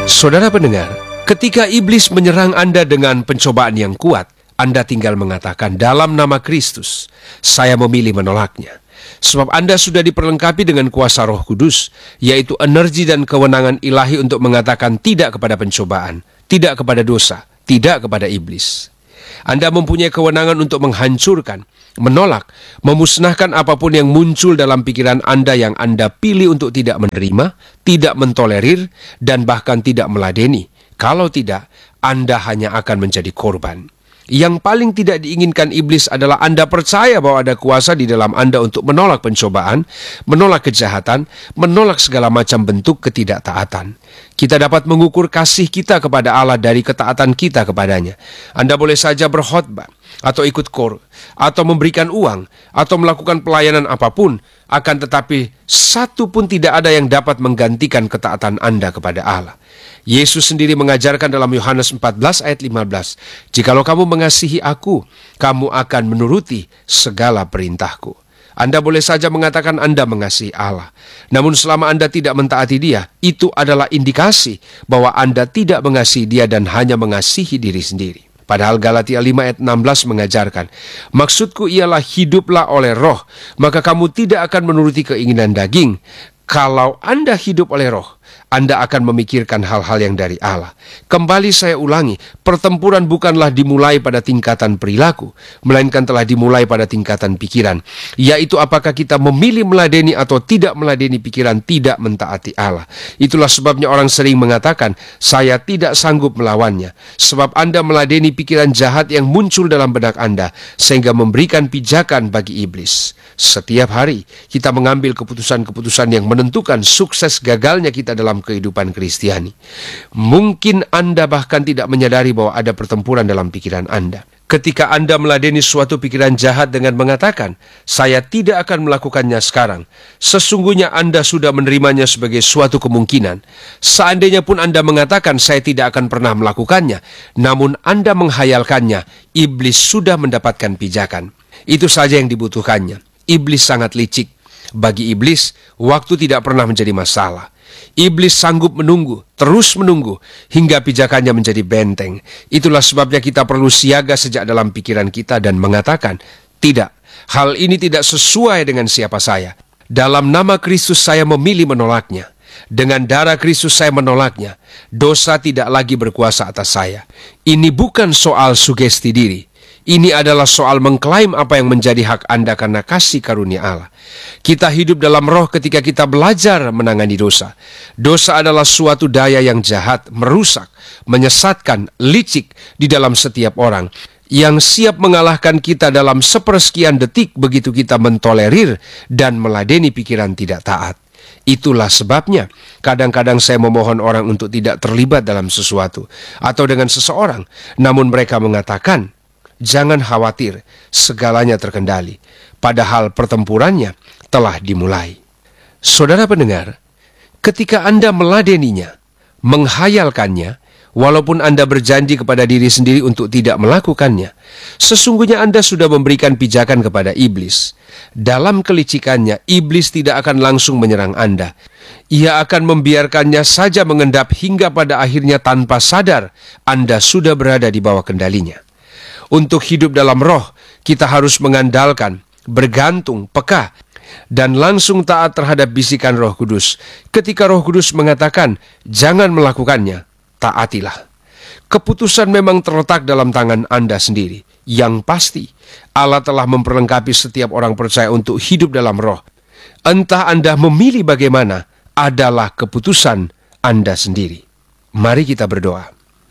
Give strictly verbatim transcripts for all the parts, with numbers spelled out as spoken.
Saudara pendengar, ketika iblis menyerang Anda dengan pencobaan yang kuat, Anda tinggal mengatakan, dalam nama Kristus, saya memilih menolaknya. Sebab Anda sudah diperlengkapi dengan kuasa Roh Kudus, yaitu energi dan kewenangan ilahi untuk mengatakan tidak kepada pencobaan, tidak kepada dosa, tidak kepada iblis. Anda mempunyai kewenangan untuk menghancurkan, menolak, memusnahkan apapun yang muncul dalam pikiran Anda yang Anda pilih untuk tidak menerima, tidak mentolerir, dan bahkan tidak meladeni. Kalau tidak, Anda hanya akan menjadi korban. Yang paling tidak diinginkan iblis adalah Anda percaya bahwa ada kuasa di dalam Anda untuk menolak pencobaan, menolak kejahatan, menolak segala macam bentuk ketidaktaatan. Kita dapat mengukur kasih kita kepada Allah dari ketaatan kita kepadanya. Anda boleh saja berkhotbah, atau ikut kor, atau memberikan uang, atau melakukan pelayanan apapun, akan tetapi satu pun tidak ada yang dapat menggantikan ketaatan Anda kepada Allah. Yesus sendiri mengajarkan dalam Yohanes empat belas ayat lima belas, "Jikalau kamu mengasihi aku, kamu akan menuruti segala perintahku." Anda boleh saja mengatakan Anda mengasihi Allah, namun selama Anda tidak mentaati Dia, itu adalah indikasi bahwa Anda tidak mengasihi Dia dan hanya mengasihi diri sendiri. Padahal Galatia lima ayat enam belas mengajarkan, "Maksudku ialah hiduplah oleh roh, maka kamu tidak akan menuruti keinginan daging. Kalau Anda hidup oleh roh, Anda akan memikirkan hal-hal yang dari Allah." Kembali saya ulangi, pertempuran bukanlah dimulai pada tingkatan perilaku, melainkan telah dimulai pada tingkatan pikiran, yaitu apakah kita memilih meladeni atau tidak meladeni pikiran tidak mentaati Allah. Itulah sebabnya orang sering mengatakan, "Saya tidak sanggup melawannya," sebab Anda meladeni pikiran jahat yang muncul dalam benak Anda, sehingga memberikan pijakan bagi iblis. Setiap hari kita mengambil keputusan-keputusan yang menentukan sukses gagalnya kita dalam kehidupan Kristiani. Mungkin Anda bahkan tidak menyadari bahwa ada pertempuran dalam pikiran Anda. Ketika Anda meladeni suatu pikiran jahat dengan mengatakan, "Saya tidak akan melakukannya sekarang," sesungguhnya Anda sudah menerimanya sebagai suatu kemungkinan. Seandainya pun Anda mengatakan, "Saya tidak akan pernah melakukannya," namun Anda menghayalkannya, iblis sudah mendapatkan pijakan. Itu saja yang dibutuhkannya. Iblis sangat licik. Bagi iblis, waktu tidak pernah menjadi masalah. Iblis sanggup menunggu, terus menunggu, hingga pijakannya menjadi benteng. Itulah sebabnya kita perlu siaga sejak dalam pikiran kita dan mengatakan, "Tidak, hal ini tidak sesuai dengan siapa saya. Dalam nama Kristus saya memilih menolaknya. Dengan darah Kristus saya menolaknya. Dosa tidak lagi berkuasa atas saya." Ini bukan soal sugesti diri. Ini adalah soal mengklaim apa yang menjadi hak Anda karena kasih karunia Allah. Kita hidup dalam roh ketika kita belajar menangani dosa. Dosa adalah suatu daya yang jahat, merusak, menyesatkan, licik di dalam setiap orang, yang siap mengalahkan kita dalam sepersekian detik begitu kita mentolerir dan meladeni pikiran tidak taat. Itulah sebabnya kadang-kadang saya memohon orang untuk tidak terlibat dalam sesuatu atau dengan seseorang, namun mereka mengatakan, "Jangan khawatir, segalanya terkendali." Padahal pertempurannya telah dimulai. Saudara pendengar, ketika Anda meladeninya, menghayalkannya, walaupun Anda berjanji kepada diri sendiri untuk tidak melakukannya, sesungguhnya Anda sudah memberikan pijakan kepada iblis. Dalam kelicikannya, iblis tidak akan langsung menyerang Anda. Ia akan membiarkannya saja mengendap hingga pada akhirnya tanpa sadar Anda sudah berada di bawah kendalinya. Untuk hidup dalam roh, kita harus mengandalkan, bergantung, peka, dan langsung taat terhadap bisikan Roh Kudus. Ketika Roh Kudus mengatakan, "Jangan melakukannya," taatilah. Keputusan memang terletak dalam tangan Anda sendiri. Yang pasti, Allah telah memperlengkapi setiap orang percaya untuk hidup dalam roh. Entah Anda memilih bagaimana, adalah keputusan Anda sendiri. Mari kita berdoa.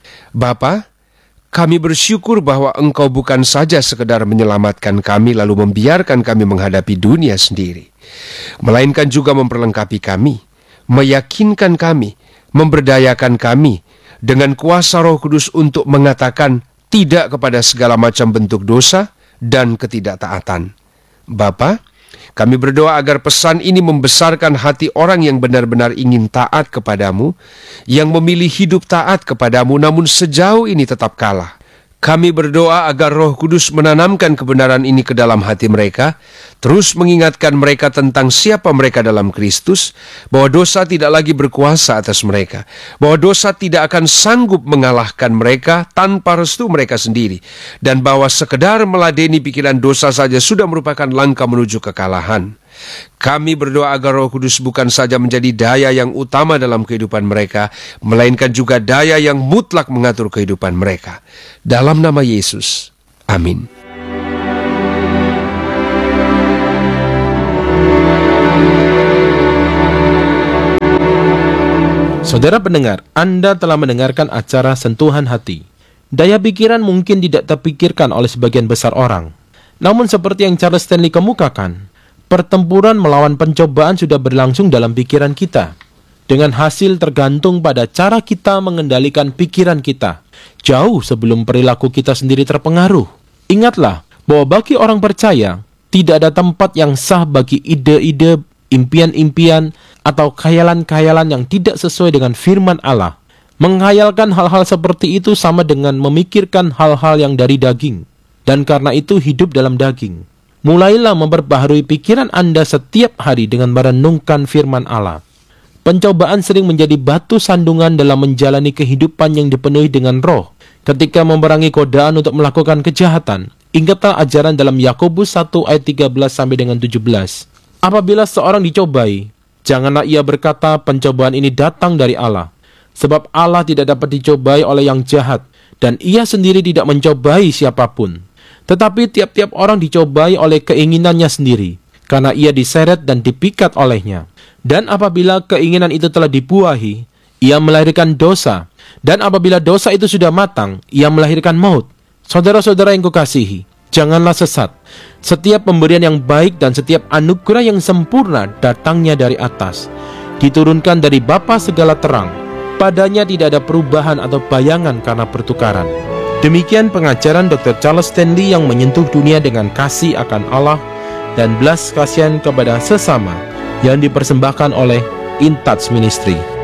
Bapa, kami bersyukur bahwa Engkau bukan saja sekedar menyelamatkan kami lalu membiarkan kami menghadapi dunia sendiri, melainkan juga memperlengkapi kami, meyakinkan kami, memberdayakan kami dengan kuasa Roh Kudus untuk mengatakan tidak kepada segala macam bentuk dosa dan ketidaktaatan. Bapa, kami berdoa agar pesan ini membesarkan hati orang yang benar-benar ingin taat kepadamu, yang memilih hidup taat kepadamu namun sejauh ini tetap kalah. Kami berdoa agar Roh Kudus menanamkan kebenaran ini ke dalam hati mereka, terus mengingatkan mereka tentang siapa mereka dalam Kristus, bahwa dosa tidak lagi berkuasa atas mereka, bahwa dosa tidak akan sanggup mengalahkan mereka tanpa restu mereka sendiri, dan bahwa sekedar meladeni pikiran dosa saja sudah merupakan langkah menuju kekalahan. Kami berdoa agar Roh Kudus bukan saja menjadi daya yang utama dalam kehidupan mereka, melainkan juga daya yang mutlak mengatur kehidupan mereka. Dalam nama Yesus, amin. Saudara pendengar, Anda telah mendengarkan acara Sentuhan Hati. Daya pikiran mungkin tidak terpikirkan oleh sebagian besar orang. Namun seperti yang Charles Stanley kemukakan, pertempuran melawan pencobaan sudah berlangsung dalam pikiran kita. Dengan hasil tergantung pada cara kita mengendalikan pikiran kita, jauh sebelum perilaku kita sendiri terpengaruh. Ingatlah bahwa bagi orang percaya, tidak ada tempat yang sah bagi ide-ide, impian-impian, atau khayalan-khayalan yang tidak sesuai dengan firman Allah. Menghayalkan hal-hal seperti itu sama dengan memikirkan hal-hal yang dari daging, dan karena itu hidup dalam daging. Mulailah memperbaharui pikiran Anda setiap hari dengan merenungkan firman Allah. Pencobaan sering menjadi batu sandungan dalam menjalani kehidupan yang dipenuhi dengan roh. Ketika memerangi godaan untuk melakukan kejahatan, ingatlah ajaran dalam Yakobus satu ayat tiga belas sampai dengan tujuh belas. Apabila seorang dicobai, janganlah ia berkata pencobaan ini datang dari Allah. Sebab Allah tidak dapat dicobai oleh yang jahat, dan ia sendiri tidak mencobai siapapun. Tetapi tiap-tiap orang dicobai oleh keinginannya sendiri, karena ia diseret dan dipikat olehnya. Dan apabila keinginan itu telah dibuahi, ia melahirkan dosa. Dan apabila dosa itu sudah matang, ia melahirkan maut. Saudara-saudara yang kukasihi, janganlah sesat. Setiap pemberian yang baik dan setiap anugerah yang sempurna datangnya dari atas, diturunkan dari Bapa segala terang. Padanya tidak ada perubahan atau bayangan karena pertukaran. Demikian pengajaran dokter Charles Stanley yang menyentuh dunia dengan kasih akan Allah dan belas kasihan kepada sesama yang dipersembahkan oleh In Touch Ministry.